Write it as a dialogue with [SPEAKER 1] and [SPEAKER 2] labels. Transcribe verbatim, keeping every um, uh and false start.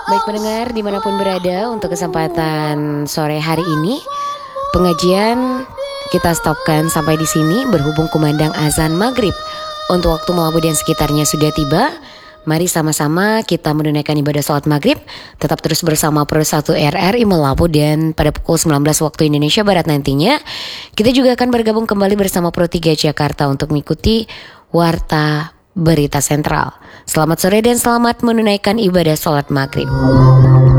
[SPEAKER 1] Baik pendengar dimanapun berada, untuk kesempatan sore hari ini pengajian kita stopkan sampai di sini berhubung kumandang azan maghrib. Untuk waktu Melabu dan sekitarnya sudah tiba. Mari sama-sama kita menunaikan ibadah sholat maghrib. Tetap terus bersama Pro satu R R I Melabu, dan pada pukul sembilan belas waktu Indonesia Barat nantinya kita juga akan bergabung kembali bersama Pro tiga Jakarta untuk mengikuti Warta Berita Sentral. Selamat sore dan selamat menunaikan ibadah sholat maghrib.